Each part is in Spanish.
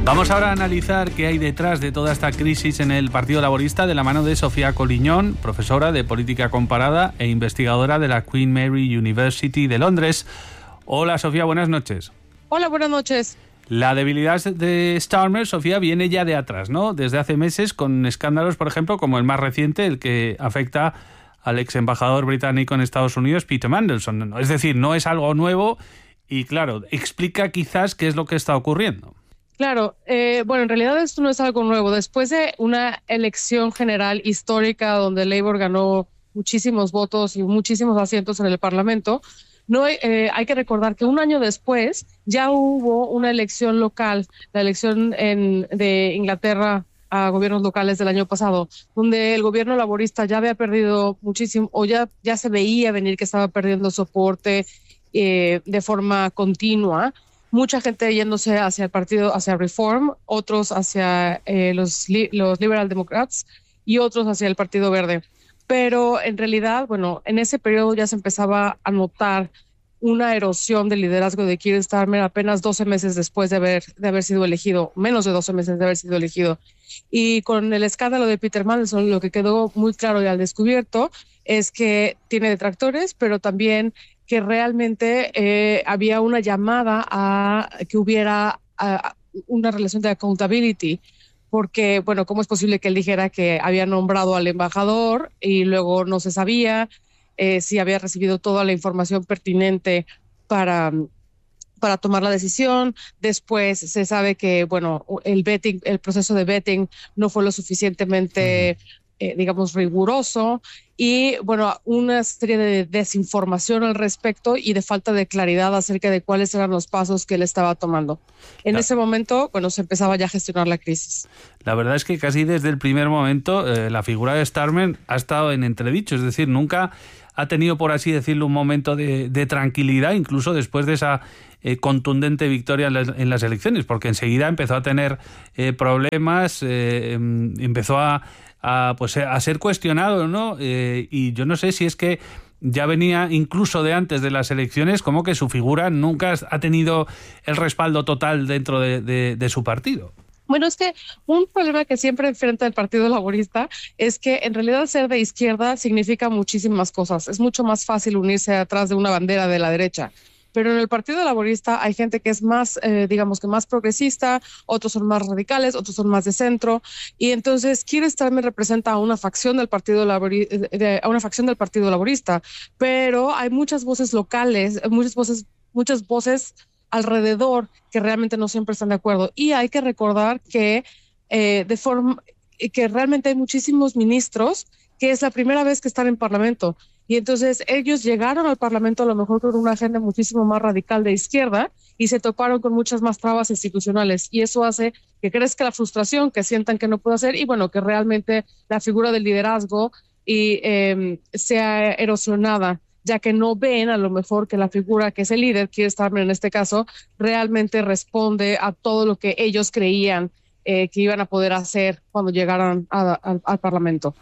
Vamos ahora a analizar qué hay detrás de toda esta crisis en el Partido Laborista de la mano de Sofía Collignon, profesora de Política Comparada e investigadora de la Queen Mary University de Londres. Hola Sofía, buenas noches. Hola, buenas noches. La debilidad de Starmer, Sofía, viene ya de atrás, ¿no? Desde hace meses con escándalos, por ejemplo, como el más reciente, el que afecta al ex embajador británico en Estados Unidos, Peter Mandelson. Es decir, no es algo nuevo y, claro, explica quizás qué es lo que está ocurriendo. Claro, bueno, en realidad esto no es algo nuevo. Después de una elección general histórica donde Labour ganó muchísimos votos y muchísimos asientos en el Parlamento, hay que recordar que un año después ya hubo una elección local, la elección de Inglaterra a gobiernos locales del año pasado, donde el gobierno laborista ya había perdido muchísimo, o ya se veía venir que estaba perdiendo soporte de forma continua. Mucha gente yéndose hacia el partido, hacia Reform, otros hacia los Liberal Democrats y otros hacia el Partido Verde. Pero en realidad, bueno, en ese periodo ya se empezaba a notar una erosión del liderazgo de Keir Starmer apenas 12 meses después de haber sido elegido, menos de 12 meses de haber sido elegido. Y con el escándalo de Peter Mandelson, lo que quedó muy claro y al descubierto es que tiene detractores, pero también que realmente había una llamada a que hubiera una relación de accountability, porque, bueno, ¿cómo es posible que él dijera que había nombrado al embajador y luego no se sabía si había recibido toda la información pertinente para tomar la decisión? Después se sabe que, bueno, el proceso de vetting no fue lo suficientemente digamos, riguroso, y bueno, una serie de desinformación al respecto y de falta de claridad acerca de cuáles eran los pasos que él estaba tomando. En ese momento, bueno, se empezaba ya a gestionar la crisis. La verdad es que casi desde el primer momento la figura de Starmer ha estado en entredicho, es decir, nunca ha tenido, por así decirlo, un momento de tranquilidad, incluso después de esa contundente victoria en las elecciones, porque enseguida empezó a tener problemas, empezó a ser cuestionado, ¿no? Y yo no sé si es que ya venía incluso de antes de las elecciones, como que su figura nunca ha tenido el respaldo total dentro de su partido. Bueno, es que un problema que siempre enfrenta el Partido Laborista es que en realidad ser de izquierda significa muchísimas cosas. Es mucho más fácil unirse atrás de una bandera de la derecha. Pero en el Partido Laborista hay gente que es más, digamos que más progresista, otros son más radicales, otros son más de centro, y entonces Keir Starmer representa a una facción del Partido Laborista, pero hay muchas voces locales, muchas voces alrededor que realmente no siempre están de acuerdo. Y hay que recordar que que realmente hay muchísimos ministros que es la primera vez que están en Parlamento. Y entonces ellos llegaron al Parlamento a lo mejor con una agenda muchísimo más radical de izquierda y se toparon con muchas más trabas institucionales. Y eso hace que crezca la frustración, que sientan que no puede hacer y, bueno, que realmente la figura del liderazgo sea erosionada, ya que no ven a lo mejor que la figura que es el líder, Keir Starmer en este caso, realmente responde a todo lo que ellos creían que iban a poder hacer cuando llegaran al Parlamento.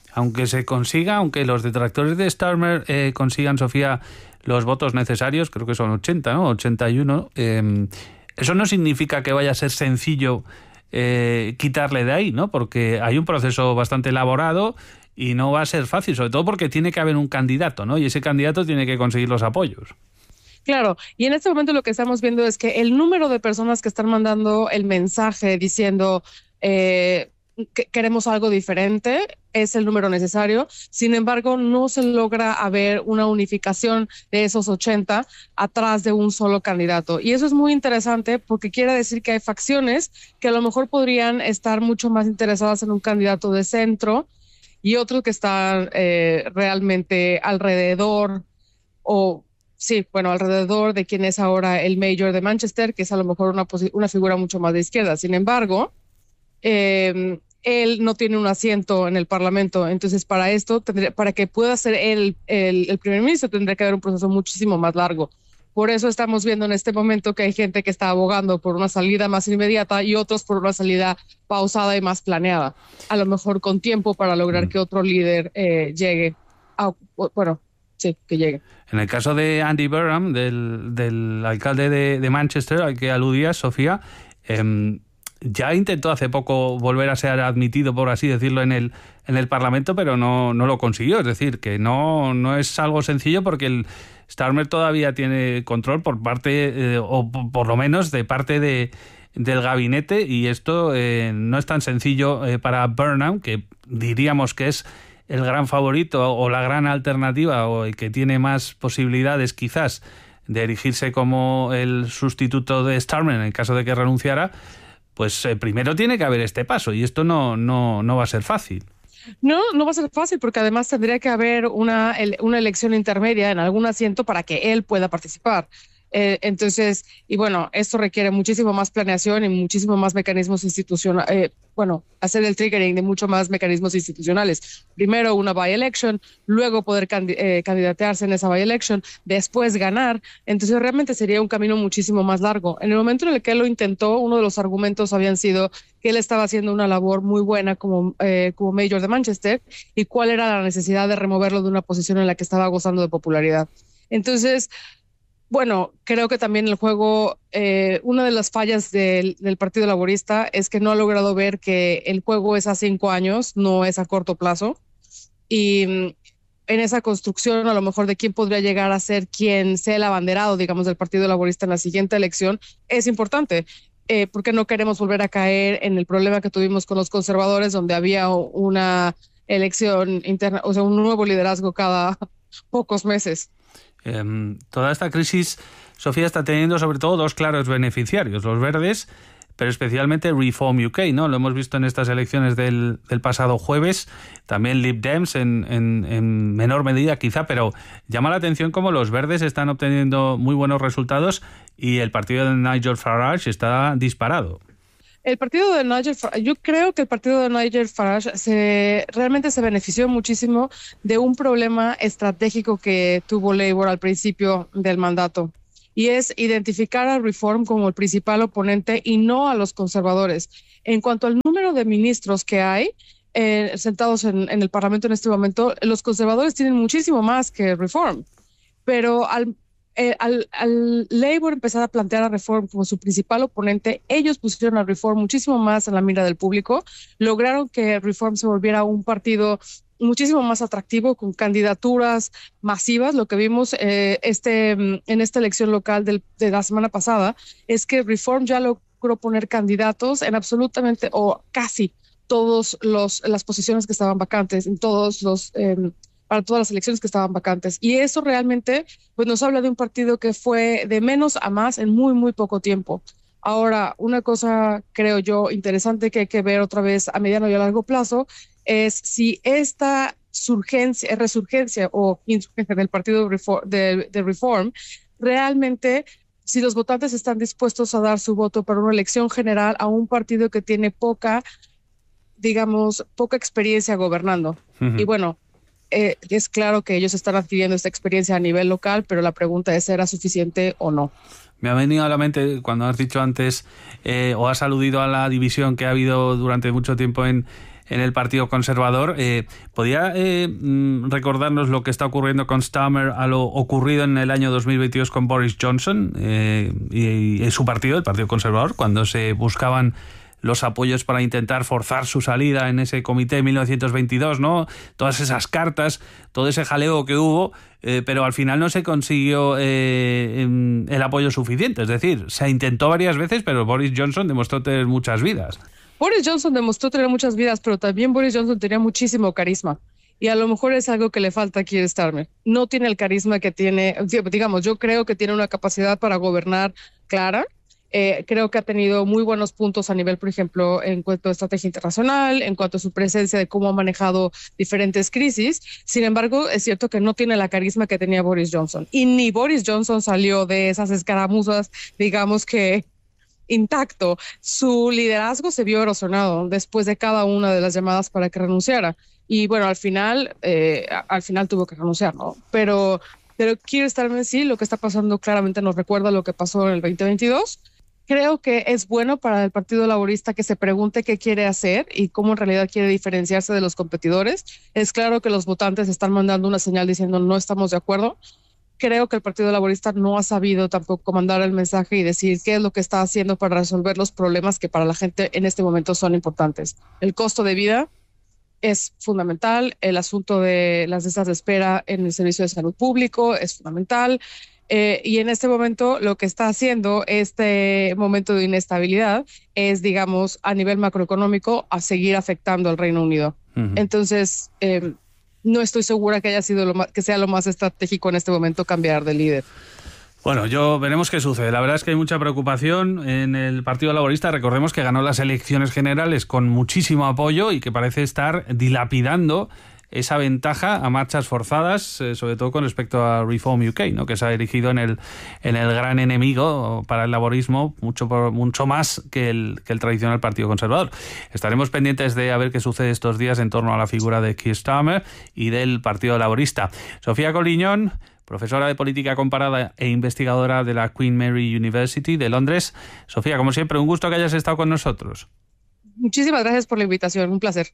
Aunque los detractores de Starmer consigan, Sofía, los votos necesarios, creo que son 80, ¿no? 81, eso no significa que vaya a ser sencillo quitarle de ahí, ¿no? Porque hay un proceso bastante elaborado y no va a ser fácil, sobre todo porque tiene que haber un candidato, ¿no? Y ese candidato tiene que conseguir los apoyos. Claro, y en este momento lo que estamos viendo es que el número de personas que están mandando el mensaje diciendo que queremos algo diferente es el número necesario. Sin embargo, no se logra haber una unificación de esos 80 atrás de un solo candidato. Y eso es muy interesante porque quiere decir que hay facciones que a lo mejor podrían estar mucho más interesadas en un candidato de centro y otros que están realmente alrededor alrededor de quien es ahora el mayor de Manchester, que es a lo mejor una figura mucho más de izquierda. Sin embargo, él no tiene un asiento en el Parlamento, entonces para que pueda ser él el primer ministro tendría que haber un proceso muchísimo más largo. Por eso estamos viendo en este momento que hay gente que está abogando por una salida más inmediata y otros por una salida pausada y más planeada, a lo mejor con tiempo para lograr que otro líder llegue. Que llegue. En el caso de Andy Burnham, del alcalde de Manchester, al que aludías, Sofía, ya intentó hace poco volver a ser admitido, por así decirlo, en el Parlamento, pero no lo consiguió. Es decir, que no es algo sencillo, porque el Starmer todavía tiene control por parte, o por lo menos de parte del gabinete, y esto no es tan sencillo para Burnham, que diríamos que es el gran favorito o la gran alternativa, o el que tiene más posibilidades quizás de erigirse como el sustituto de Starmer en el caso de que renunciara. Pues primero tiene que haber este paso, y esto no va a ser fácil. No va a ser fácil, porque además tendría que haber una elección intermedia en algún asiento para que él pueda participar. Entonces, y bueno, esto requiere muchísimo más planeación y muchísimo más mecanismos institucionales, hacer el triggering de mucho más mecanismos institucionales. Primero una by-election, luego poder candidatearse en esa by-election, después ganar. Entonces realmente sería un camino muchísimo más largo. En el momento en el que él lo intentó, uno de los argumentos habían sido que él estaba haciendo una labor muy buena como mayor de Manchester, y cuál era la necesidad de removerlo de una posición en la que estaba gozando de popularidad. Entonces, bueno, creo que también el juego, una de las fallas del Partido Laborista es que no ha logrado ver que el juego es a 5 años, no es a corto plazo. Y en esa construcción, a lo mejor, de quién podría llegar a ser quien sea el abanderado, digamos, del Partido Laborista en la siguiente elección, es importante. Porque no queremos volver a caer en el problema que tuvimos con los conservadores, donde había una elección interna, o sea, un nuevo liderazgo cada pocos meses. Toda esta crisis, Sofía, está teniendo sobre todo dos claros beneficiarios: los verdes, pero especialmente Reform UK, ¿no? Lo hemos visto en estas elecciones del pasado jueves, también Lib Dems en menor medida quizá, pero llama la atención cómo los verdes están obteniendo muy buenos resultados y el partido de Nigel Farage está disparado. Yo creo que el partido de Nigel Farage realmente se benefició muchísimo de un problema estratégico que tuvo Labour al principio del mandato, y es identificar a Reform como el principal oponente y no a los conservadores. En cuanto al número de ministros que hay sentados en el Parlamento en este momento, los conservadores tienen muchísimo más que Reform, pero al Labour empezar a plantear a Reform como su principal oponente, ellos pusieron a Reform muchísimo más en la mira del público, lograron que Reform se volviera un partido muchísimo más atractivo, con candidaturas masivas. Lo que vimos en esta elección local de la semana pasada es que Reform ya logró poner candidatos en absolutamente, o casi, todas las posiciones que estaban vacantes, para todas las elecciones que estaban vacantes. Y eso realmente pues nos habla de un partido que fue de menos a más en muy, muy poco tiempo. Ahora, una cosa, creo yo, interesante que hay que ver otra vez a mediano y a largo plazo es si esta resurgencia o insurgencia del partido de Reform, realmente, si los votantes están dispuestos a dar su voto para una elección general a un partido que tiene poca experiencia gobernando. Uh-huh. Y bueno, es claro que ellos están adquiriendo esta experiencia a nivel local, pero la pregunta es, ¿será suficiente o no? Me ha venido a la mente cuando has dicho antes, o has aludido a la división que ha habido durante mucho tiempo en el Partido Conservador. ¿Podría recordarnos lo que está ocurriendo con Starmer a lo ocurrido en el año 2022 con Boris Johnson y su partido, el Partido Conservador, cuando se buscaban los apoyos para intentar forzar su salida en ese comité de 1922, ¿no? Todas esas cartas, todo ese jaleo que hubo, pero al final no se consiguió el apoyo suficiente. Es decir, se intentó varias veces, pero Boris Johnson demostró tener muchas vidas. Boris Johnson demostró tener muchas vidas, pero también Boris Johnson tenía muchísimo carisma. Y a lo mejor es algo que le falta a Keir Starmer. No tiene el carisma que tiene, digamos, yo creo que tiene una capacidad para gobernar clara. Creo que ha tenido muy buenos puntos a nivel, por ejemplo, en cuanto a estrategia internacional, en cuanto a su presencia, de cómo ha manejado diferentes crisis. Sin embargo, es cierto que no tiene la carisma que tenía Boris Johnson. Y ni Boris Johnson salió de esas escaramuzas, digamos que intacto. Su liderazgo se vio erosionado después de cada una de las llamadas para que renunciara. Y bueno, al final tuvo que renunciar, ¿no? Pero Keir Starmer, sí, lo que está pasando claramente nos recuerda lo que pasó en el 2022. Creo que es bueno para el Partido Laborista que se pregunte qué quiere hacer y cómo en realidad quiere diferenciarse de los competidores. Es claro que los votantes están mandando una señal diciendo no estamos de acuerdo, creo que el Partido Laborista no ha sabido tampoco mandar el mensaje y decir qué es lo que está haciendo para resolver los problemas que para la gente en este momento son importantes. El costo de vida es fundamental, el asunto de las listas de espera en el servicio de salud público es fundamental, y en este momento lo que está haciendo este momento de inestabilidad es, digamos, a nivel macroeconómico, a seguir afectando al Reino Unido. Entonces, no estoy segura que haya sido que sea lo más estratégico en este momento cambiar de líder. Bueno, veremos qué sucede. La verdad es que hay mucha preocupación en el Partido Laborista. Recordemos que ganó las elecciones generales con muchísimo apoyo y que parece estar dilapidando esa ventaja a marchas forzadas, sobre todo con respecto a Reform UK, ¿no? Que se ha erigido en el gran enemigo para el laborismo, mucho más que el tradicional Partido Conservador. Estaremos pendientes de a ver qué sucede estos días en torno a la figura de Keir Starmer y del Partido Laborista. Sofía Coliñón, profesora de Política Comparada e investigadora de la Queen Mary University de Londres. Sofía, como siempre, un gusto que hayas estado con nosotros. Muchísimas gracias por la invitación, un placer.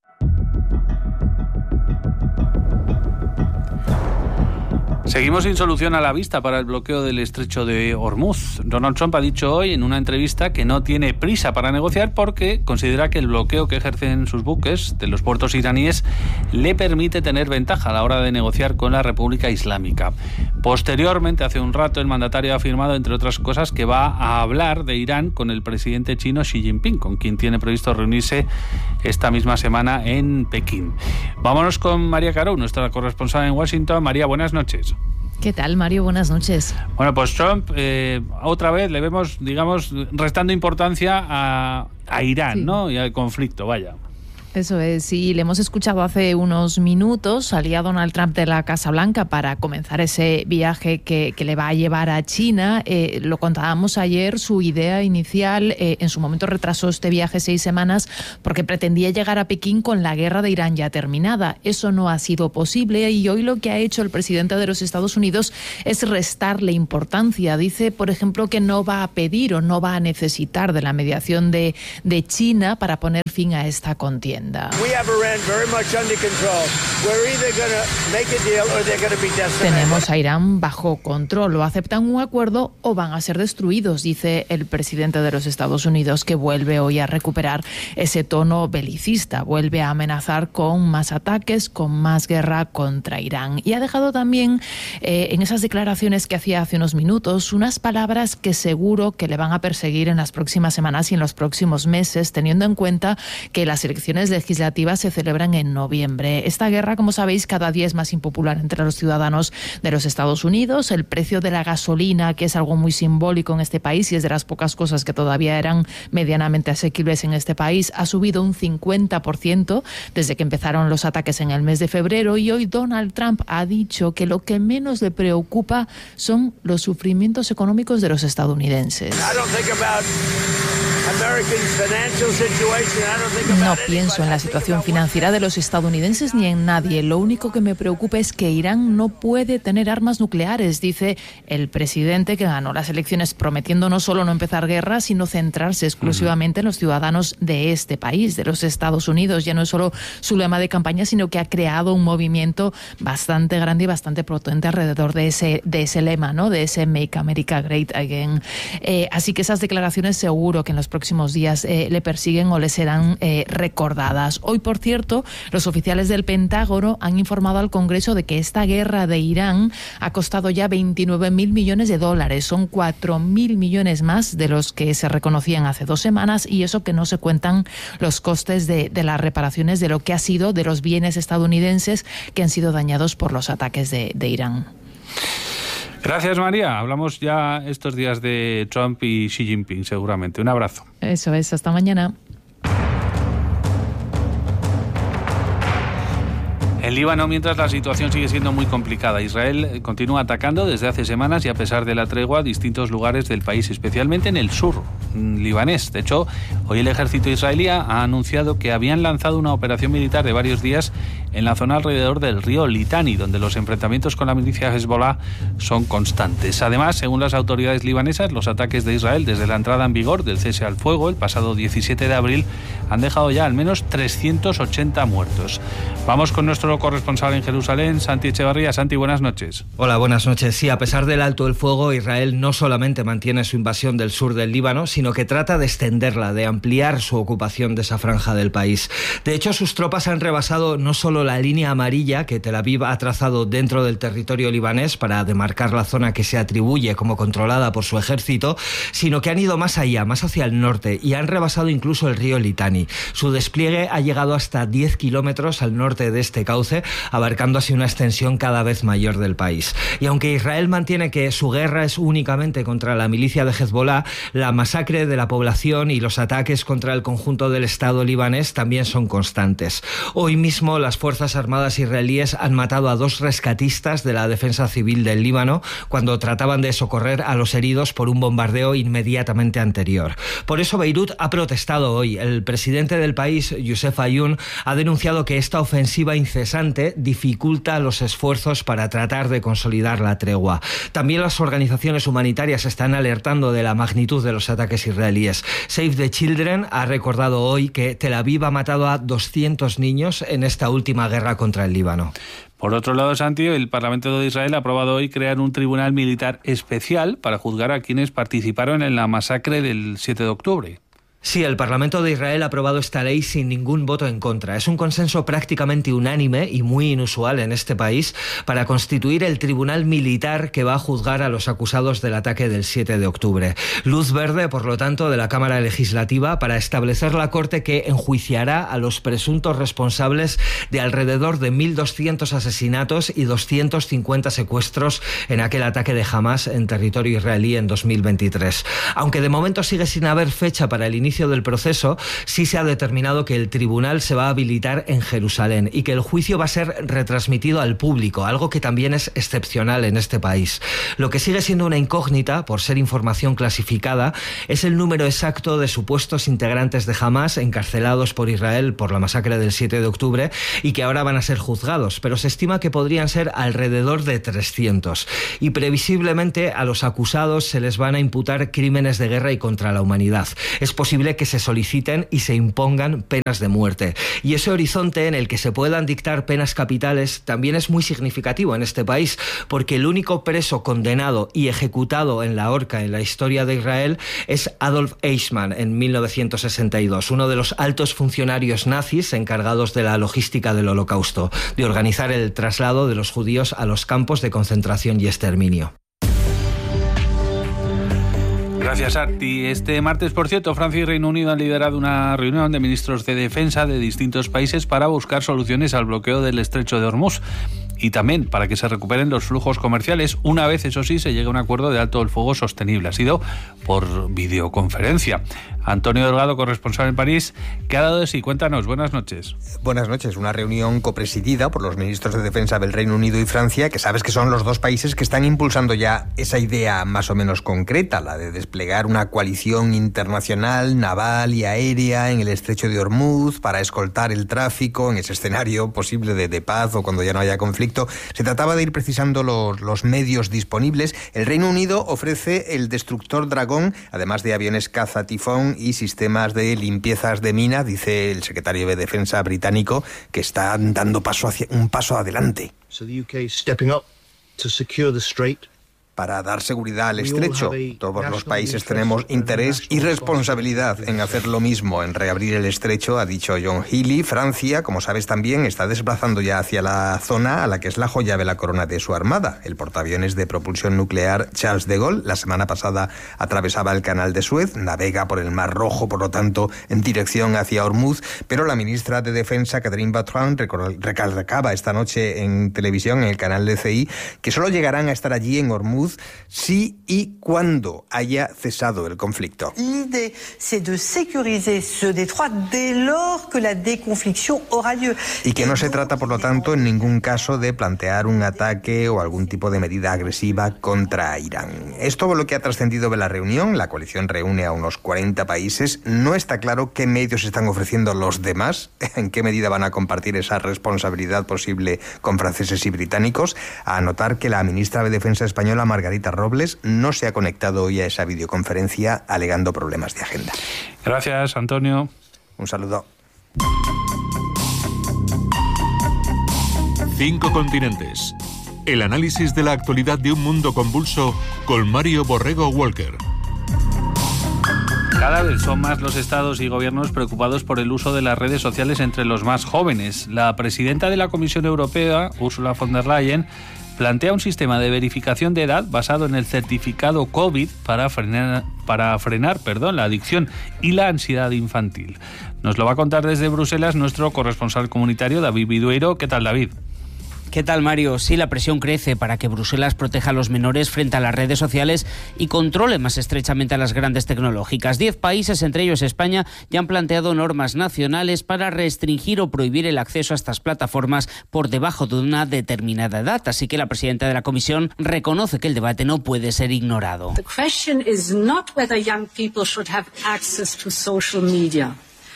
Seguimos sin solución a la vista para el bloqueo del estrecho de Hormuz. Donald Trump ha dicho hoy en una entrevista que no tiene prisa para negociar porque considera que el bloqueo que ejercen sus buques de los puertos iraníes le permite tener ventaja a la hora de negociar con la República Islámica. Posteriormente, hace un rato, el mandatario ha afirmado, entre otras cosas, que va a hablar de Irán con el presidente chino Xi Jinping, con quien tiene previsto reunirse esta misma semana en Pekín. Vámonos con María Carou, nuestra corresponsal en Washington. María, buenas noches. ¿Qué tal, Mario? Buenas noches. Bueno, pues Trump, otra vez le vemos, digamos, restando importancia a Irán, sí, ¿no? Y al conflicto, vaya. Eso es, sí, le hemos escuchado hace unos minutos. Salía Donald Trump de la Casa Blanca para comenzar ese viaje que le va a llevar a China. Lo contábamos ayer, su idea inicial, en su momento retrasó este viaje 6 semanas porque pretendía llegar a Pekín con la guerra de Irán ya terminada. Eso no ha sido posible y hoy lo que ha hecho el presidente de los Estados Unidos es restarle importancia. Dice, por ejemplo, que no va a pedir o no va a necesitar de la mediación de China para poner fin a esta contienda. Tenemos a Irán bajo control. O aceptan un acuerdo o van a ser destruidos, dice el presidente de los Estados Unidos, que vuelve hoy a recuperar ese tono belicista. Vuelve a amenazar con más ataques, con más guerra contra Irán. Y ha dejado también en esas declaraciones que hacía hace unos minutos unas palabras que seguro que le van a perseguir en las próximas semanas y en los próximos meses, teniendo en cuenta que las elecciones legislativas se celebran en noviembre. Esta guerra, como sabéis, cada día es más impopular entre los ciudadanos de los Estados Unidos. El precio de la gasolina, que es algo muy simbólico en este país y es de las pocas cosas que todavía eran medianamente asequibles en este país, ha subido un 50% desde que empezaron los ataques en el mes de febrero, y hoy Donald Trump ha dicho que lo que menos le preocupa son los sufrimientos económicos de los estadounidenses. No pienso en la situación financiera de los estadounidenses ni en nadie. Lo único que me preocupa es que Irán no puede tener armas nucleares, dice el presidente, que ganó las elecciones prometiendo no solo no empezar guerra, sino centrarse exclusivamente en los ciudadanos de este país, de los Estados Unidos. Ya no es solo su lema de campaña, sino que ha creado un movimiento bastante grande y bastante potente alrededor de ese lema, ¿no? De ese Make America Great Again. Así que esas declaraciones seguro que en los próximos días le persiguen o le serán recordadas. Hoy, por cierto, los oficiales del Pentágono han informado al Congreso de que esta guerra de Irán ha costado ya 29.000 millones de dólares. Son 4.000 millones más de los que se reconocían hace 2 semanas, y eso que no se cuentan los costes de las reparaciones de lo que ha sido de los bienes estadounidenses que han sido dañados por los ataques de Irán. Gracias, María. Hablamos ya estos días de Trump y Xi Jinping, seguramente. Un abrazo. Eso es, hasta mañana. En Líbano, mientras, la situación sigue siendo muy complicada. Israel continúa atacando desde hace semanas y, a pesar de la tregua, distintos lugares del país, especialmente en el sur libanés. De hecho, hoy el ejército israelí ha anunciado que habían lanzado una operación militar de varios días en la zona alrededor del río Litani, donde los enfrentamientos con la milicia Hezbollah son constantes. Además, según las autoridades libanesas, los ataques de Israel desde la entrada en vigor del cese al fuego el pasado 17 de abril han dejado ya al menos 380 muertos. Vamos con nuestro corresponsal en Jerusalén, Santi Echevarría. Santi, buenas noches. Hola, buenas noches. Sí, a pesar del alto el fuego, Israel no solamente mantiene su invasión del sur del Líbano, sino que trata de extenderla, de ampliar su ocupación de esa franja del país. De hecho, sus tropas han rebasado no solo la línea amarilla que Tel Aviv ha trazado dentro del territorio libanés para demarcar la zona que se atribuye como controlada por su ejército, sino que han ido más allá, más hacia el norte, y han rebasado incluso el río Litani. Su despliegue ha llegado hasta 10 kilómetros al norte de este cauce, abarcando así una extensión cada vez mayor del país. Y aunque Israel mantiene que su guerra es únicamente contra la milicia de Hezbollah, la masacre de la población y los ataques contra el conjunto del Estado libanés también son constantes. Hoy mismo las Fuerzas Armadas israelíes han matado a 2 rescatistas de la Defensa Civil del Líbano cuando trataban de socorrer a los heridos por un bombardeo inmediatamente anterior. Por eso Beirut ha protestado hoy. El presidente del país, Youssef Ayoun, ha denunciado que esta ofensiva incesante dificulta los esfuerzos para tratar de consolidar la tregua. También las organizaciones humanitarias están alertando de la magnitud de los ataques israelíes. Save the Children ha recordado hoy que Tel Aviv ha matado a 200 niños en esta última guerra contra el Líbano. Por otro lado, Santi, el Parlamento de Israel ha aprobado hoy crear un tribunal militar especial para juzgar a quienes participaron en la masacre del 7 de octubre. Sí, el Parlamento de Israel ha aprobado esta ley sin ningún voto en contra. Es un consenso prácticamente unánime y muy inusual en este país para constituir el tribunal militar que va a juzgar a los acusados del ataque del 7 de octubre. Luz verde, por lo tanto, de la Cámara Legislativa para establecer la Corte que enjuiciará a los presuntos responsables de alrededor de 1.200 asesinatos y 250 secuestros en aquel ataque de Hamás en territorio israelí en 2023. Aunque de momento sigue sin haber fecha para el inicio del proceso, sí se ha determinado que el tribunal se va a habilitar en Jerusalén y que el juicio va a ser retransmitido al público, algo que también es excepcional en este país. Lo que sigue siendo una incógnita, por ser información clasificada, es el número exacto de supuestos integrantes de Hamás encarcelados por Israel por la masacre del 7 de octubre y que ahora van a ser juzgados, pero se estima que podrían ser alrededor de 300. Y previsiblemente a los acusados se les van a imputar crímenes de guerra y contra la humanidad. Es posible que se soliciten y se impongan penas de muerte. Y ese horizonte en el que se puedan dictar penas capitales también es muy significativo en este país, porque el único preso condenado y ejecutado en la horca en la historia de Israel es Adolf Eichmann en 1962, uno de los altos funcionarios nazis encargados de la logística del Holocausto, de organizar el traslado de los judíos a los campos de concentración y exterminio. Gracias, Arti. Este martes, por cierto, Francia y Reino Unido han liderado una reunión de ministros de defensa de distintos países para buscar soluciones al bloqueo del estrecho de Hormuz y también para que se recuperen los flujos comerciales una vez, eso sí, se llegue a un acuerdo de alto el fuego sostenible. Ha sido por videoconferencia. Antonio Delgado, corresponsal en París, ¿qué ha dado de sí? Cuéntanos, buenas noches. Buenas noches. Una reunión copresidida por los ministros de defensa del Reino Unido y Francia, que sabes que son los dos países que están impulsando ya esa idea más o menos concreta, la de desplegar una coalición internacional, naval y aérea en el estrecho de Hormuz para escoltar el tráfico en ese escenario posible de paz o cuando ya no haya conflicto. Se trataba de ir precisando los medios disponibles. El Reino Unido ofrece el destructor Dragón, además de aviones caza Tifón y sistemas de limpiezas de mina. Dice el secretario de Defensa británico que están dando un paso adelante. So the UK is stepping up to secure the strait. Para dar seguridad al estrecho. Todos los países tenemos interés y responsabilidad en hacer lo mismo, en reabrir el estrecho, ha dicho John Healey. Francia, como sabes también, está desplazando ya hacia la zona a la que es la joya de la corona de su armada. El portaaviones de propulsión nuclear Charles de Gaulle la semana pasada atravesaba el canal de Suez, navega por el Mar Rojo, por lo tanto, en dirección hacia Hormuz, pero la ministra de Defensa, Catherine Bertrand, recalcaba esta noche en televisión, en el canal de CI, que solo llegarán a estar allí en Hormuz salud si y cuando haya cesado el conflicto. L'idée, c'est de sécuriser ce détroit dès lors que la déconfliction aura lieu. Y que no se trata, por lo tanto, en ningún caso de plantear un ataque o algún tipo de medida agresiva contra Irán. Es todo lo que ha trascendido de la reunión. La coalición reúne a unos 40 países. No está claro qué medios están ofreciendo los demás, en qué medida van a compartir esa responsabilidad posible con franceses y británicos. A notar que la ministra de Defensa española, Margarita Robles, no se ha conectado hoy a esa videoconferencia alegando problemas de agenda. Gracias, Antonio. Un saludo. 5 continentes. El análisis de la actualidad de un mundo convulso con Mario Borrego Walker. Cada vez son más los estados y gobiernos preocupados por el uso de las redes sociales entre los más jóvenes. La presidenta de la Comisión Europea, Ursula von der Leyen, plantea un sistema de verificación de edad basado en el certificado COVID para frenar la adicción y la ansiedad infantil. Nos lo va a contar desde Bruselas nuestro corresponsal comunitario, David Vidueiro. ¿Qué tal, David? ¿Qué tal, Mario? Sí, la presión crece para que Bruselas proteja a los menores frente a las redes sociales y controle más estrechamente a las grandes tecnológicas. 10 países, entre ellos España, ya han planteado normas nacionales para restringir o prohibir el acceso a estas plataformas por debajo de una determinada edad. Así que la presidenta de la Comisión reconoce que el debate no puede ser ignorado. The question is not whether young people should have access to social media.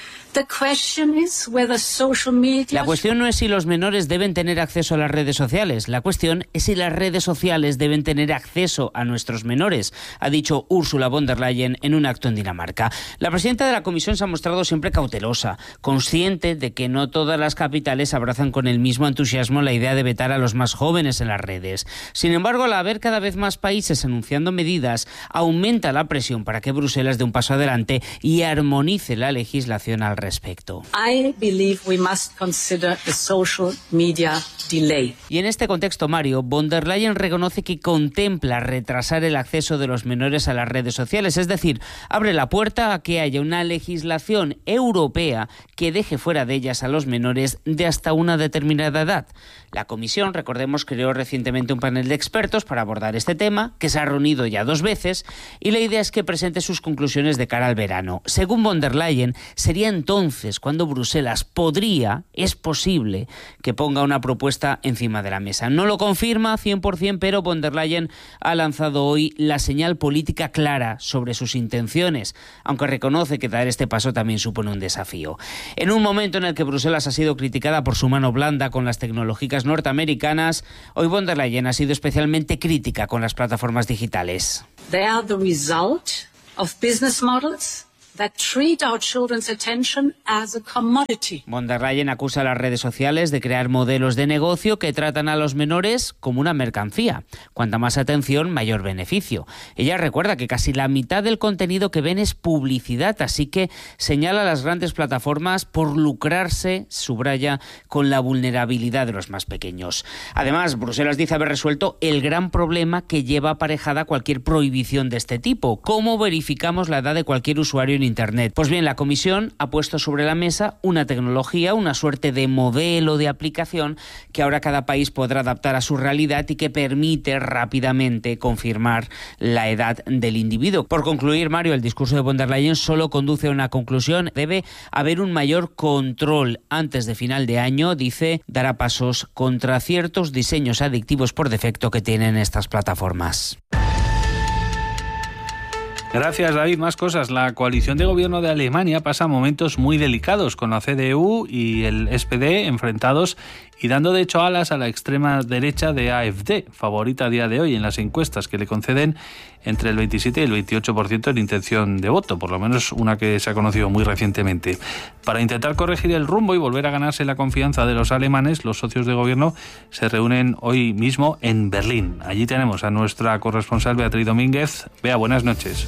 La cuestión no es si los menores deben tener acceso a las redes sociales. La cuestión es si las redes sociales deben tener acceso a nuestros menores, ha dicho Ursula von der Leyen en un acto en Dinamarca. La presidenta de la Comisión se ha mostrado siempre cautelosa, consciente de que no todas las capitales abrazan con el mismo entusiasmo la idea de vetar a los más jóvenes en las redes. Sin embargo, al haber cada vez más países anunciando medidas, aumenta la presión para que Bruselas dé un paso adelante y armonice la legislación al respecto. I believe we must consider the social media delay. Y en este contexto, Mario, von der Leyen reconoce que contempla retrasar el acceso de los menores a las redes sociales, es decir, abre la puerta a que haya una legislación europea que deje fuera de ellas a los menores de hasta una determinada edad. La Comisión, recordemos, creó recientemente un panel de expertos para abordar este tema, que se ha reunido ya 2 veces, y la idea es que presente sus conclusiones de cara al verano. Según von der Leyen, sería entonces cuando Bruselas es posible, que ponga una propuesta encima de la mesa. No lo confirma 100%, pero von der Leyen ha lanzado hoy la señal política clara sobre sus intenciones, aunque reconoce que dar este paso también supone un desafío. En un momento en el que Bruselas ha sido criticada por su mano blanda con las tecnológicas norteamericanas, hoy von der Leyen ha sido especialmente crítica con las plataformas digitales. They are the result of business models that treat our children's attention as a commodity. Von der Leyen acusa a las redes sociales de crear modelos de negocio que tratan a los menores como una mercancía. Cuanta más atención, mayor beneficio. Ella recuerda que casi la mitad del contenido que ven es publicidad, así que señala a las grandes plataformas por lucrarse, subraya, con la vulnerabilidad de los más pequeños. Además, Bruselas dice haber resuelto el gran problema que lleva aparejada cualquier prohibición de este tipo. ¿Cómo verificamos la edad de cualquier usuario en Internet? Pues bien, la Comisión ha puesto sobre la mesa una tecnología, una suerte de modelo de aplicación que ahora cada país podrá adaptar a su realidad y que permite rápidamente confirmar la edad del individuo. Por concluir, Mario, el discurso de von der Leyen solo conduce a una conclusión. Debe haber un mayor control. Antes de final de año, dice, dará pasos contra ciertos diseños adictivos por defecto que tienen estas plataformas. Gracias, David. Más cosas. La coalición de gobierno de Alemania pasa momentos muy delicados con la CDU y el SPD enfrentados y dando de hecho alas a la extrema derecha de AfD, favorita a día de hoy en las encuestas que le conceden entre el 27 y el 28% en intención de voto, por lo menos una que se ha conocido muy recientemente. Para intentar corregir el rumbo y volver a ganarse la confianza de los alemanes, los socios de gobierno se reúnen hoy mismo en Berlín. Allí tenemos a nuestra corresponsal Beatriz Domínguez. Bea, buenas noches.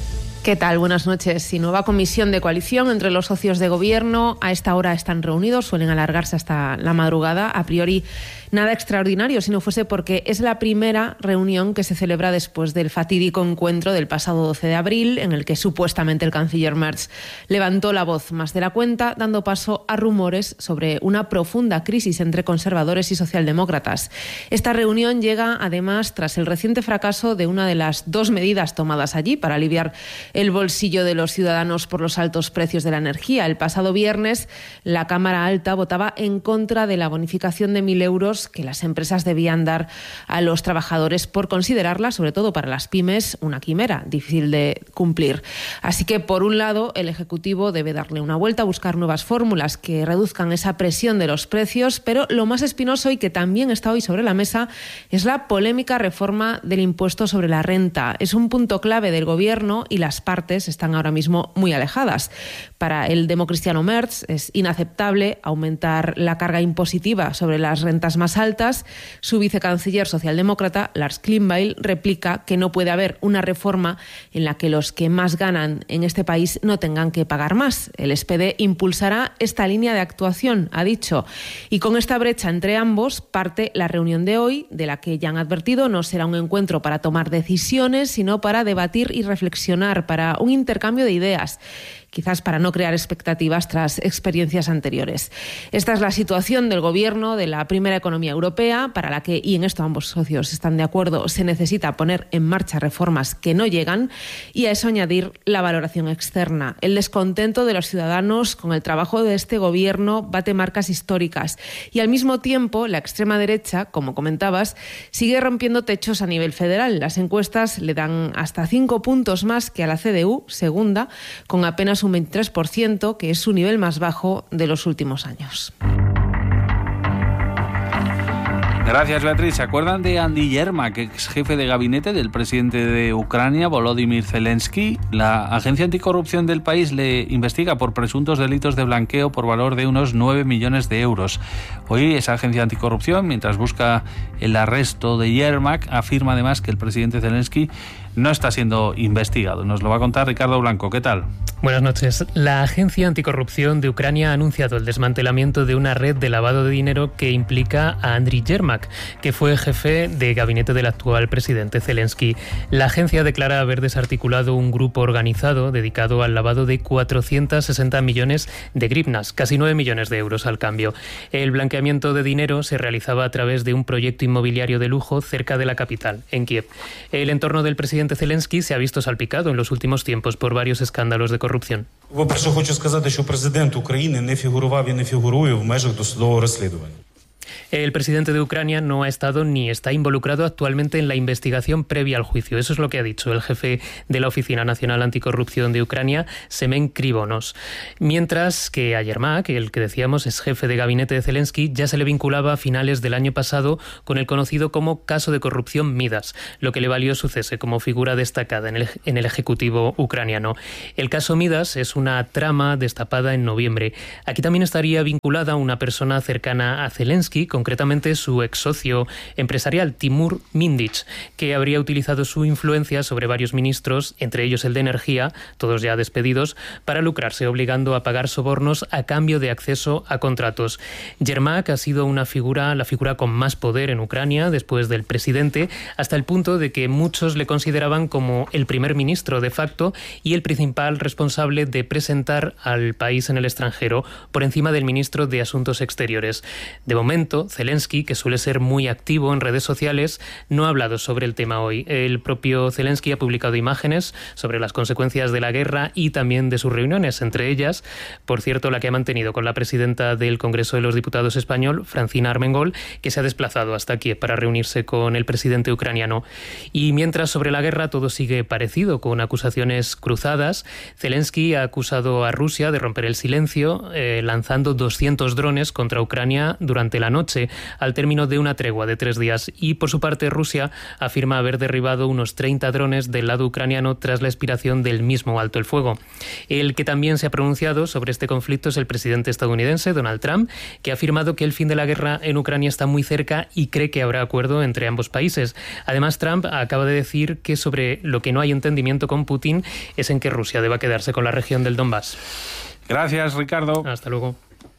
¿Qué tal? Buenas noches. Y nueva comisión de coalición entre los socios de gobierno. A esta hora están reunidos, suelen alargarse hasta la madrugada. A priori, nada extraordinario, si no fuese porque es la primera reunión que se celebra después del fatídico encuentro del pasado 12 de abril, en el que supuestamente el canciller Merz levantó la voz más de la cuenta, dando paso a rumores sobre una profunda crisis entre conservadores y socialdemócratas. Esta reunión llega, además, tras el reciente fracaso de una de las dos medidas tomadas allí para aliviar el bolsillo de los ciudadanos por los altos precios de la energía. El pasado viernes, la Cámara Alta votaba en contra de la bonificación de 1.000 euros que las empresas debían dar a los trabajadores por considerarla, sobre todo para las pymes, una quimera difícil de cumplir. Así que, por un lado, el Ejecutivo debe darle una vuelta, buscar nuevas fórmulas que reduzcan esa presión de los precios, pero lo más espinoso y que también está hoy sobre la mesa es la polémica reforma del impuesto sobre la renta. Es un punto clave del Gobierno y las partes están ahora mismo muy alejadas. Para el democristiano Merz es inaceptable aumentar la carga impositiva sobre las rentas más altas. Su vicecanciller socialdemócrata, Lars Klingbeil, replica que no puede haber una reforma en la que los que más ganan en este país no tengan que pagar más. El SPD impulsará esta línea de actuación, ha dicho. Y con esta brecha entre ambos parte la reunión de hoy, de la que ya han advertido no será un encuentro para tomar decisiones, sino para debatir y reflexionar, para un intercambio de ideas, quizás para no crear expectativas tras experiencias anteriores. Esta es la situación del Gobierno de la primera economía europea, para la que, y en esto ambos socios están de acuerdo, se necesita poner en marcha reformas que no llegan, y a eso añadir la valoración externa. El descontento de los ciudadanos con el trabajo de este Gobierno bate marcas históricas y, al mismo tiempo, la extrema derecha, como comentabas, sigue rompiendo techos a nivel federal. Las encuestas le dan hasta 5 puntos más que a la CDU, segunda, con apenas un 23%, que es su nivel más bajo de los últimos años. Gracias, Beatriz. ¿Se acuerdan de Andy Yermak, ex jefe de gabinete del presidente de Ucrania, Volodymyr Zelensky? La agencia anticorrupción del país le investiga por presuntos delitos de blanqueo por valor de unos 9 millones de euros. Hoy esa agencia anticorrupción, mientras busca el arresto de Yermak, afirma además que el presidente Zelensky no está siendo investigado. Nos lo va a contar Ricardo Blanco. ¿Qué tal? Buenas noches. La Agencia Anticorrupción de Ucrania ha anunciado el desmantelamiento de una red de lavado de dinero que implica a Andriy Yermak, que fue jefe de gabinete del actual presidente Zelensky. La agencia declara haber desarticulado un grupo organizado dedicado al lavado de 460 millones de grivnas, casi 9 millones de euros al cambio. El blanqueamiento de dinero se realizaba a través de un proyecto inmobiliario de lujo cerca de la capital, en Kiev. El entorno del presidente Zelensky se ha visto salpicado en los últimos tiempos por varios escándalos de corrupción. По-перше, хочу сказати, що президент України не фігурував і не фігурує в межах досудового розслідування. El presidente de Ucrania no ha estado ni está involucrado actualmente en la investigación previa al juicio. Eso es lo que ha dicho el jefe de la Oficina Nacional Anticorrupción de Ucrania, Semen Krivonos. Mientras que a Yermak, el que decíamos es jefe de gabinete de Zelensky, ya se le vinculaba a finales del año pasado con el conocido como caso de corrupción Midas, lo que le valió su cese como figura destacada en el Ejecutivo ucraniano. El caso Midas es una trama destapada en noviembre. Aquí también estaría vinculada una persona cercana a Zelensky, concretamente su ex socio empresarial Timur Mindich, que habría utilizado su influencia sobre varios ministros, entre ellos el de Energía, todos ya despedidos, para lucrarse, obligando a pagar sobornos a cambio de acceso a contratos. Yermak ha sido la figura con más poder en Ucrania después del presidente, hasta el punto de que muchos le consideraban como el primer ministro de facto y el principal responsable de presentar al país en el extranjero por encima del ministro de Asuntos Exteriores. De momento, Zelensky, que suele ser muy activo en redes sociales, no ha hablado sobre el tema hoy. El propio Zelensky ha publicado imágenes sobre las consecuencias de la guerra y también de sus reuniones, entre ellas, por cierto, la que ha mantenido con la presidenta del Congreso de los Diputados español, Francina Armengol, que se ha desplazado hasta Kiev para reunirse con el presidente ucraniano. Y mientras sobre la guerra todo sigue parecido, con acusaciones cruzadas, Zelensky ha acusado a Rusia de romper el silencio, lanzando 200 drones contra Ucrania durante la anoche, al término de una tregua de 3 días. Y por su parte, Rusia afirma haber derribado unos 30 drones del lado ucraniano tras la expiración del mismo alto el fuego. El que también se ha pronunciado sobre este conflicto es el presidente estadounidense, Donald Trump, que ha afirmado que el fin de la guerra en Ucrania está muy cerca y cree que habrá acuerdo entre ambos países. Además, Trump acaba de decir que sobre lo que no hay entendimiento con Putin es en que Rusia deba quedarse con la región del Donbass. Gracias, Ricardo. Hasta luego.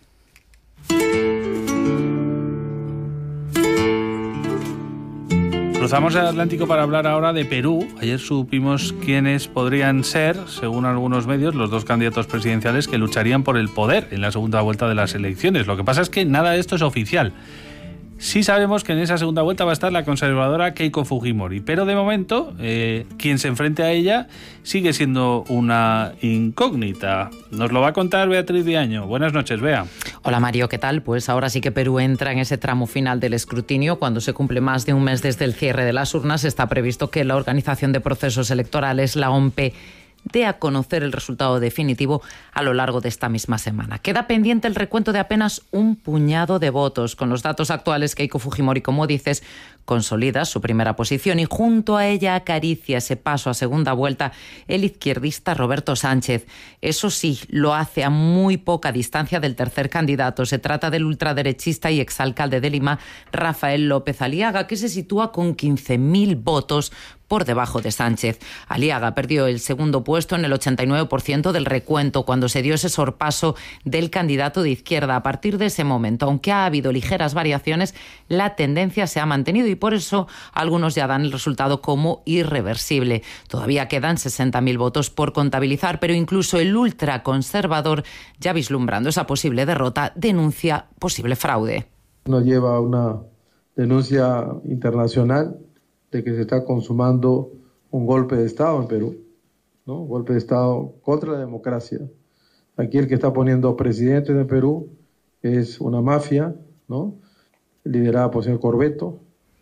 Cruzamos el Atlántico para hablar ahora de Perú. Ayer supimos quiénes podrían ser, según algunos medios, los 2 candidatos presidenciales que lucharían por el poder en la segunda vuelta de las elecciones. Lo que pasa es que nada de esto es oficial. Sí sabemos que en esa segunda vuelta va a estar la conservadora Keiko Fujimori, pero de momento quien se enfrente a ella sigue siendo una incógnita. Nos lo va a contar Beatriz Diaño. Buenas noches, Bea. Hola Mario, ¿qué tal? Pues ahora sí que Perú entra en ese tramo final del escrutinio. Cuando se cumple más de un mes desde el cierre de las urnas, está previsto que la Organización de Procesos Electorales, la OMP, dé a conocer el resultado definitivo a lo largo de esta misma semana. Queda pendiente el recuento de apenas un puñado de votos. Con los datos actuales, Keiko Fujimori, como dices, consolida su primera posición y junto a ella acaricia ese paso a segunda vuelta el izquierdista Roberto Sánchez. Eso sí, lo hace a muy poca distancia del tercer candidato. Se trata del ultraderechista y exalcalde de Lima, Rafael López Aliaga, que se sitúa con 15.000 votos por debajo de Sánchez. Aliaga perdió el segundo puesto en el 89% del recuento cuando se dio ese sorpaso del candidato de izquierda. A partir de ese momento, aunque ha habido ligeras variaciones, la tendencia se ha mantenido y por eso algunos ya dan el resultado como irreversible. Todavía quedan 60.000 votos por contabilizar, pero incluso el ultraconservador, ya vislumbrando esa posible derrota, denuncia posible fraude. Nos lleva a una denuncia internacional de que se está consumando un golpe de Estado en Perú, ¿no? Un golpe de Estado contra la democracia. Aquí el que está poniendo presidente de Perú es una mafia, ¿no? Liderada por el señor Corbeto,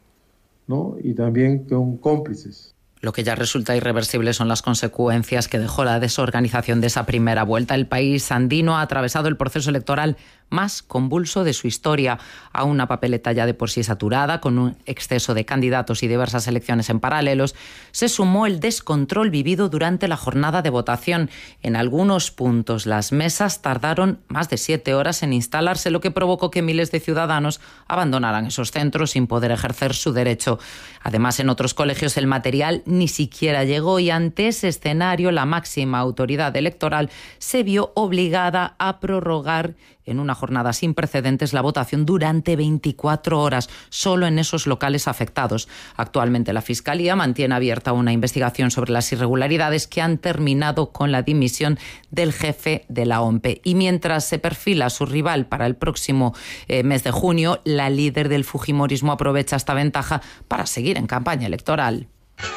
¿no? Y también con cómplices. Lo que ya resulta irreversible son las consecuencias que dejó la desorganización de esa primera vuelta. El país andino ha atravesado el proceso electoral más convulso de su historia, a una papeleta ya de por sí saturada, con un exceso de candidatos y diversas elecciones en paralelos. Se sumó el descontrol vivido durante la jornada de votación. En algunos puntos las mesas tardaron más de 7 horas en instalarse, lo que provocó que miles de ciudadanos abandonaran esos centros sin poder ejercer su derecho. Además, en otros colegios el material ni siquiera llegó y ante ese escenario la máxima autoridad electoral se vio obligada a prorrogar en una jornada sin precedentes la votación durante 24 horas, solo en esos locales afectados. Actualmente la Fiscalía mantiene abierta una investigación sobre las irregularidades que han terminado con la dimisión del jefe de la OMP. Y mientras se perfila su rival para el próximo mes de junio, la líder del fujimorismo aprovecha esta ventaja para seguir en campaña electoral.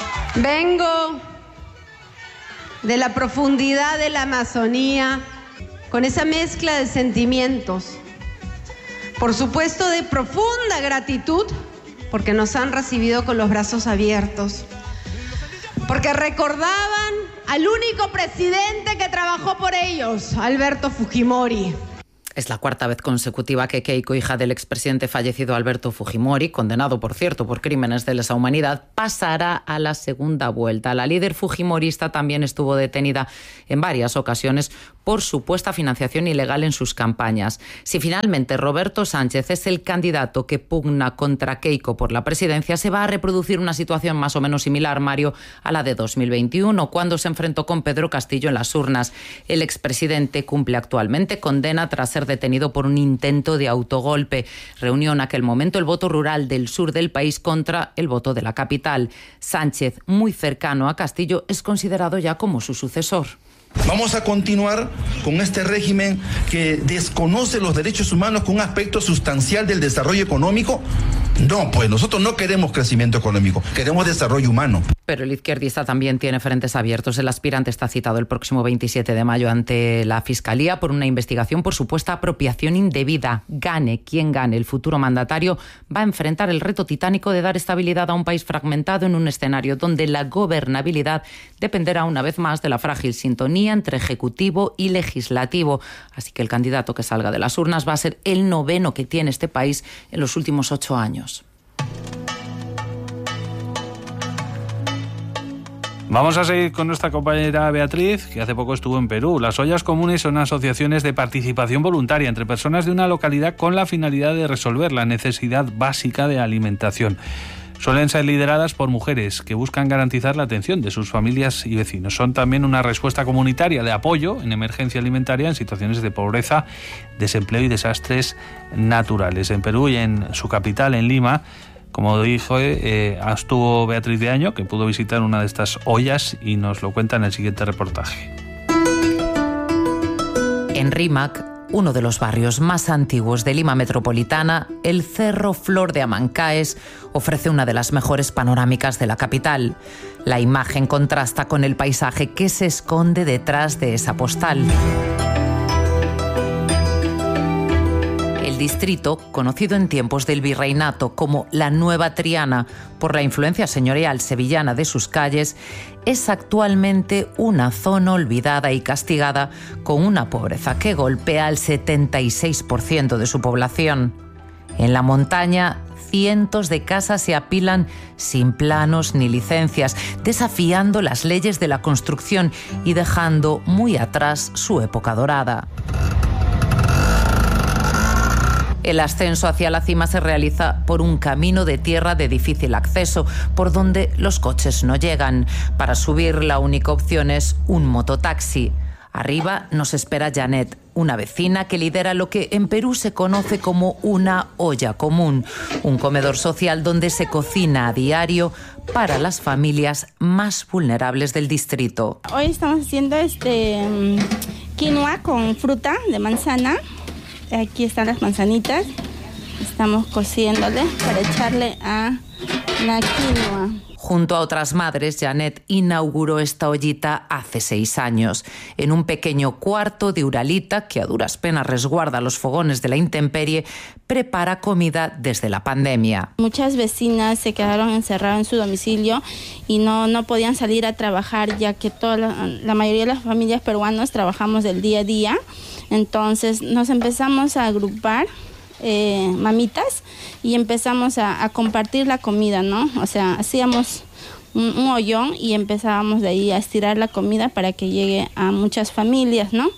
Vengo de la profundidad de la Amazonía, con esa mezcla de sentimientos, por supuesto de profunda gratitud, porque nos han recibido con los brazos abiertos, porque recordaban al único presidente que trabajó por ellos, Alberto Fujimori. Es la cuarta vez consecutiva que Keiko, hija del expresidente fallecido Alberto Fujimori, condenado, por cierto, por crímenes de lesa humanidad, pasará a la segunda vuelta. La líder fujimorista también estuvo detenida en varias ocasiones por supuesta financiación ilegal en sus campañas. Si finalmente Roberto Sánchez es el candidato que pugna contra Keiko por la presidencia, se va a reproducir una situación más o menos similar, Mario, a la de 2021, cuando se enfrentó con Pedro Castillo en las urnas. El expresidente cumple actualmente condena tras ser detenido por un intento de autogolpe. Reunió en aquel momento el voto rural del sur del país contra el voto de la capital. Sánchez, muy cercano a Castillo, es considerado ya como su sucesor. Vamos a continuar con este régimen que desconoce los derechos humanos con un aspecto sustancial del desarrollo económico. No, pues nosotros no queremos crecimiento económico, queremos desarrollo humano. Pero el izquierdista también tiene frentes abiertos. El aspirante está citado el próximo 27 de mayo ante la Fiscalía por una investigación por supuesta apropiación indebida. Gane quien gane, el futuro mandatario va a enfrentar el reto titánico de dar estabilidad a un país fragmentado en un escenario donde la gobernabilidad dependerá una vez más de la frágil sintonía entre ejecutivo y legislativo. Así que el candidato que salga de las urnas va a ser el noveno que tiene este país en los últimos 8 años. Vamos a seguir con nuestra compañera Beatriz, que hace poco estuvo en Perú. Las ollas comunes son asociaciones de participación voluntaria entre personas de una localidad con la finalidad de resolver la necesidad básica de alimentación. Suelen ser lideradas por mujeres que buscan garantizar la atención de sus familias y vecinos. Son también una respuesta comunitaria de apoyo en emergencia alimentaria en situaciones de pobreza, desempleo y desastres naturales. En Perú y en su capital, en Lima, como dijo, estuvo Beatriz de Año, que pudo visitar una de estas ollas y nos lo cuenta en el siguiente reportaje. En Rímac, uno de los barrios más antiguos de Lima metropolitana, el Cerro Flor de Amancaes ofrece una de las mejores panorámicas de la capital. La imagen contrasta con el paisaje que se esconde detrás de esa postal. El distrito, conocido en tiempos del virreinato como la Nueva Triana por la influencia señorial sevillana de sus calles, es actualmente una zona olvidada y castigada con una pobreza que golpea al 76% de su población. En la montaña, cientos de casas se apilan sin planos ni licencias, desafiando las leyes de la construcción y dejando muy atrás su época dorada. El ascenso hacia la cima se realiza por un camino de tierra de difícil acceso, por donde los coches no llegan. Para subir, la única opción es un mototaxi. Arriba nos espera Janet, una vecina que lidera lo que en Perú se conoce como una olla común, un comedor social donde se cocina a diario para las familias más vulnerables del distrito. Hoy estamos haciendo quinoa con fruta de manzana. Aquí están las manzanitas, estamos cociéndole para echarle a la quinoa. Junto a otras madres, Janet inauguró esta ollita hace 6 años, en un pequeño cuarto de Uralita que a duras penas resguarda los fogones de la intemperie, prepara comida desde la pandemia. Muchas vecinas se quedaron encerradas en su domicilio y no podían salir a trabajar, ya que la mayoría de las familias peruanas trabajamos del día a día. Entonces nos empezamos a agrupar mamitas y empezamos a compartir la comida, ¿no? O sea, hacíamos un hoyón y empezábamos de ahí a estirar la comida para que llegue a muchas familias, ¿no?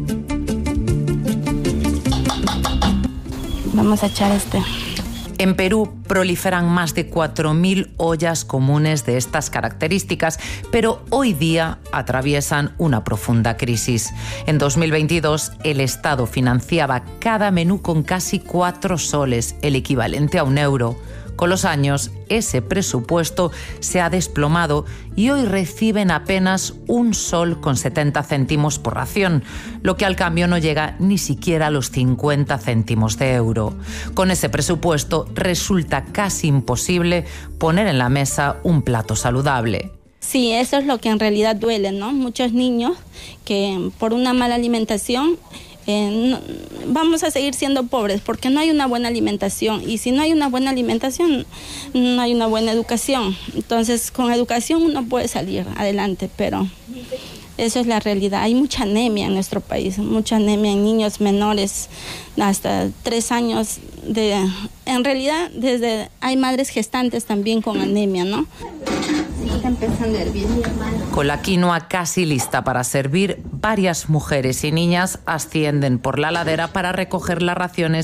Vamos a echar En Perú proliferan más de 4.000 ollas comunes de estas características, pero hoy día atraviesan una profunda crisis. En 2022, el Estado financiaba cada menú con casi 4 soles, el equivalente a €1. Con los años, ese presupuesto se ha desplomado y hoy reciben apenas 1 sol con 70 céntimos por ración, lo que al cambio no llega ni siquiera a los 50 céntimos de euro. Con ese presupuesto resulta casi imposible poner en la mesa un plato saludable. Sí, eso es lo que en realidad duele, ¿no? Muchos niños que por una mala alimentación vamos a seguir siendo pobres porque no hay una buena alimentación, y si no hay una buena alimentación no hay una buena educación. Entonces con educación uno puede salir adelante, pero eso es la realidad. Hay mucha anemia en nuestro país, mucha anemia en niños menores hasta 3 años. En realidad hay madres gestantes también con anemia, ¿no? Está empezando a hervir. Con la quinoa casi lista para servir, varias mujeres y niñas ascienden por la ladera para recoger las raciones